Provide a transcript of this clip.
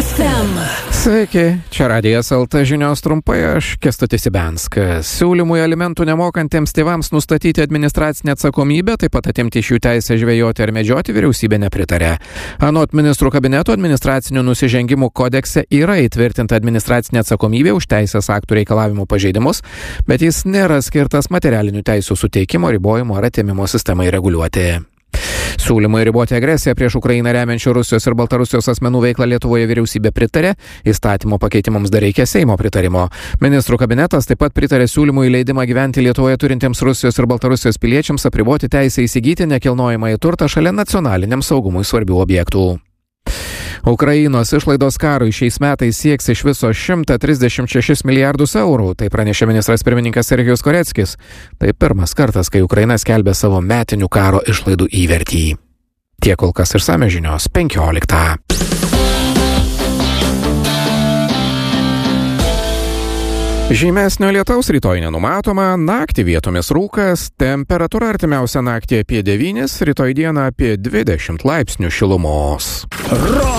FM. Sveiki, čia Radijas LT žinios trumpai, aš Kęstutis Ibenskas. Siūlymui alimentų nemokantiems tėvams nustatyti administracinę atsakomybę, taip pat atimti iš jų teisę žvejoti ar medžioti, vyriausybė nepritarė. Anot ministrų kabineto administracinių nusižengimų kodekse yra įtvirtinta administracinė atsakomybė už teisės aktų reikalavimų pažeidimus, bet jis nėra skirtas materialinių teisų suteikimo, ribojimo ar atėmimo sistemai reguliuoti. Siūlymui riboti agresiją prieš Ukrainą remiančių Rusijos ir Baltarusijos asmenų veiklą Lietuvoje vyriausybė pritarė, įstatymo pakeitimams dar reikia Seimo pritarimo. Ministrų kabinetas taip pat pritarė siūlymui leidimą gyventi Lietuvoje turintiems Rusijos ir Baltarusijos piliečiams apriboti teisę įsigyti nekilnojamąjį turtą šalia nacionaliniam saugumui svarbių objektų. Ukrainos išlaidos karui šiais metais sieks iš viso 136 milijardus eurų, tai pranešė ministras pirmininkas Serhijus Koreckis. Tai pirmas kartas, kai Ukraina skelbė savo metinių karo išlaidų įvertį. Tiek kol kas išsamios žinios 15. Žymesnio lietaus rytoj nenumatoma, naktį vietomis rūkas, temperatūra artimiausią naktį apie 9, rytoj dieną apie 20 laipsnių šilumos.